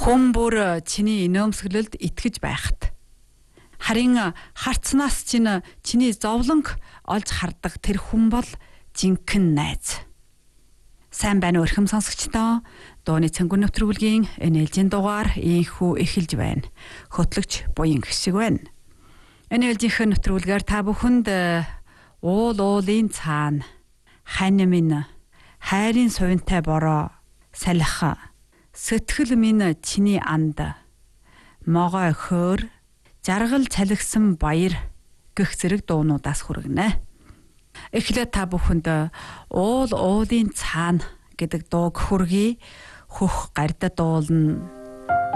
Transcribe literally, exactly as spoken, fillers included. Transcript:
Хүн бүр чиний инээмсэглэлд итгэж байхад харин харцнаас чинь чиний зовлонг олж хардаг тэр хүн бол жинхэнэ найз. Сайн байна уу өрхөм сонсогчдоо. Дууны цэнгүүр нэвтрүүлгийн энэ ээлжийн дугаар ийхүү эхэлж байна. Хөтлөгч буян гişиг байна. Энэ ээлжийнхэн нэвтрүүлгээр та бүхэнд уул уулын цаана хань минь хайрын сувинтай бороо салхи сэтгэл минь чиний анд могой хөөр жаргал цалгисан баяр гэх зэрэг дуунуудаас хүргэнэ. Эхлээд та бүхэнд уул уулын цаана гэдэг дууг хүргэе. Хөх гардад уулна